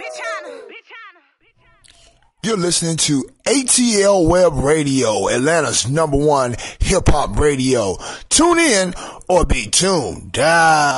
You're listening to ATL Web Radio, Atlanta's #1 hip-hop radio. Tune in or be tuned.